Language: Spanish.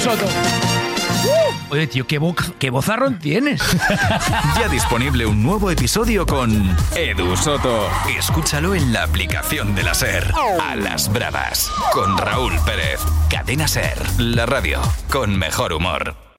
Soto. Oye, tío, qué vozarrón tienes. Ya disponible un nuevo episodio con Edu Soto. Escúchalo en la aplicación de la SER. A las bravas, con Raúl Pérez. Cadena SER, la radio con mejor humor.